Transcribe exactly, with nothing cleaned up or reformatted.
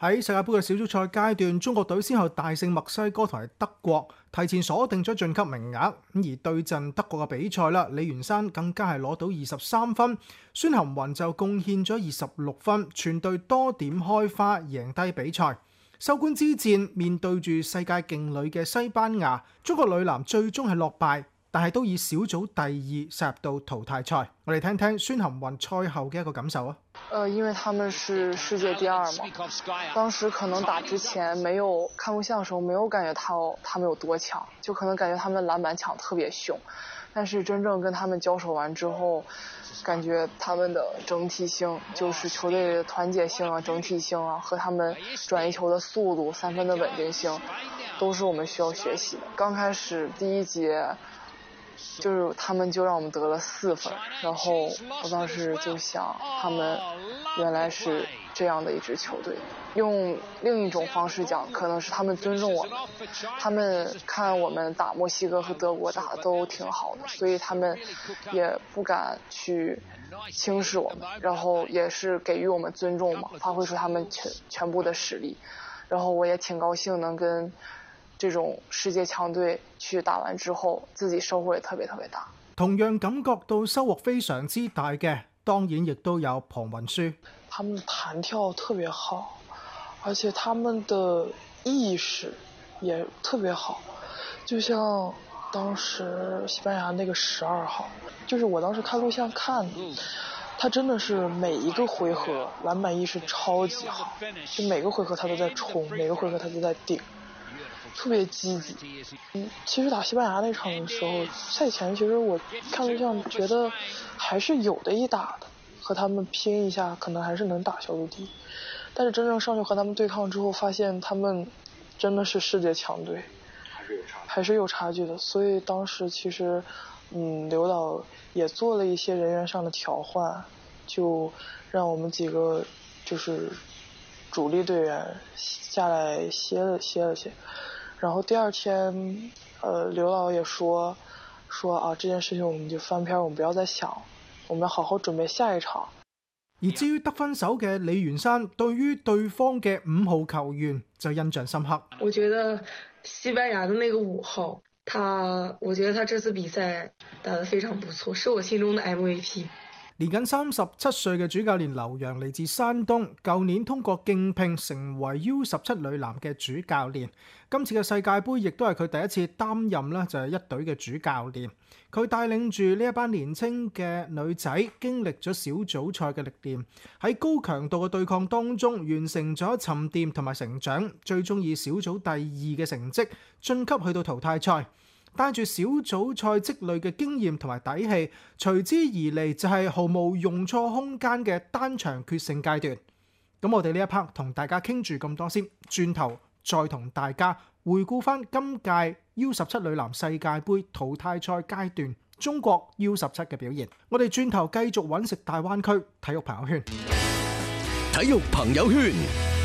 喺世界盃嘅小組賽階段，中國隊先後大勝墨西哥同埋德國，提前鎖定咗晉級名額。而對陣德國嘅比賽啦，李元山更加係攞到二十三分，孫含雲就貢獻咗二十六分，全隊多點開花，贏低比賽。收官之戰面對住世界勁旅嘅西班牙，中國女籃最終係落敗，但係都以小組第二殺入到淘汰賽。我哋聽聽孫含雲賽後嘅一個感受啊。 呃，因為他們是世界第二嘛，當時可能打之前沒有看錄像的時候，沒有感覺他他們有多強，就可能感覺他們的籃板搶特別兇，但是真正跟他們交手完之後，感覺他們的整體性，就是球隊的團結性啊、整體性啊，和他們轉移球的速度、三分的穩定性，都是我們需要學習的。剛開始第一節，就是他們就讓我們得了四分，然後我當時就想，他們原來是這樣的一支球隊。用另一種方式講，可能是他們尊重我們，他們看我們打墨西哥和德國打得都挺好的，所以他們也不敢去輕視我們，然後也是給予我們尊重嘛，發揮出他們全全部的實力。然後我也挺高興能跟這種世界強隊去打完之後，自己收穫也特別特別大。 同樣感覺到收穫非常之大嘅，當然亦都有龐雲舒。 他們的彈跳特別好，而且他們的意識也特別好，就像當時西班牙那個十二號，就是我當時看錄像看的，他真的是每一個回合籃板意識超級好，就每個回合他都在衝，每個回合他都在頂，特別積極。嗯，其實打西班牙那場的時候，賽前其實我看錄像覺得還是有的一打的，和他們拼一下可能還是能打小組第一，但是真正上去和他們對抗之後，發現他們真的是世界強隊，還是有差距的。所以當時其實嗯，劉導也做了一些人員上的調換，就讓我們幾個就是主力隊員下來歇了歇了歇。然後第二天呃，劉導也說說啊，這件事情我們就翻篇，我們不要再想，我們要好好準備下一場。 而至於得分手嘅李元山，對於對方嘅五號球員就印象深刻。 我覺得西班牙的那個五號，他我覺得他這次比賽打得非常不錯，是我心中的 M V P。 年僅三十七歲嘅主教練劉洋嚟自山東，舊年通過競聘成為 U 十七女籃嘅主教練。今次嘅世界盃亦都係佢第一次擔任啦，就係一隊嘅主教練。佢帶領住呢一班年輕嘅女仔，經歷咗小組賽嘅歷練，喺高強度嘅對抗當中完成咗沉澱同埋成長，最終以小組第二嘅成績晉級去到淘汰賽。帶住小組賽積累嘅經驗同埋底氣，隨之而嚟就係毫無容錯空間嘅單場決勝階段。咁我哋呢一 part 同大家傾住咁多先，轉頭再同大家回顧翻今屆 U 十七女籃世界盃淘汰賽階段中國 U 十七嘅表現。我哋轉頭繼續揾食大灣區體育朋友圈。 體育朋友圈。